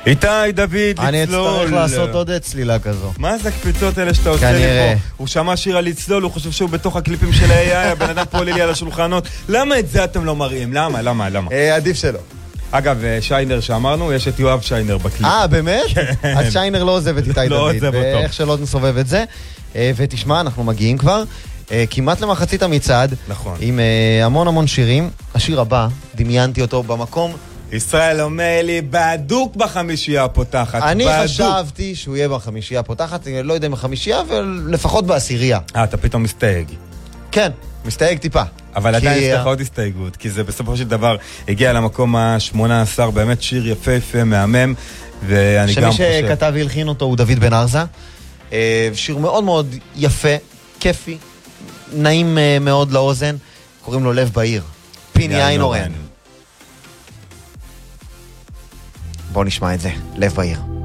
איתי, דוד, לצלול. אני אצטרך לעשות עוד צלילה כזו. מה זה הקפיצות האלה שאתה עושה לי פה? הוא שמע שיר על לצלול, הוא חושב שהוא בתוך הקליפים של ה-AI, הבן אדם פה עולה לי על השולחנות. למה את זה אתם לא מראים? למה? עדיף שלא. אגב, שיינר שאמרנו, יש את יואב שיינר בקליפ. באמת? אז שיינר לא עוזב את איתי דוד. לא עוזב אותו. ואיך שלא נסובב את זה. ותשמע, אנחנו מגיעים כבר כמעט למחצית המצעד. נכון. עם המון שירים. השיר הבא, דמיינתי אותו במקום. ישראל אומר לי, בדוק בחמישייה הפותחת. אני חשבתי שהוא יהיה בחמישייה הפותחת, אני לא יודע אם בחמישייה, אבל לפחות בעשירייה. אתה פתאום מסתייג. כן, מסתייג טיפה. אבל עדיין יש לך עוד הסתייגות, כי זה בסופו של דבר הגיע למקום ה-18, באמת שיר יפה, מהמם, ואני גם חושב... שמי שכתב והלחין אותו הוא דוד בן ארזה. שיר מאוד מאוד יפה, כיפי, נעים מאוד לאוזן, קוראים לו לב בעיר. פיני איינורן. בואו נשמע את זה, לב בעיר.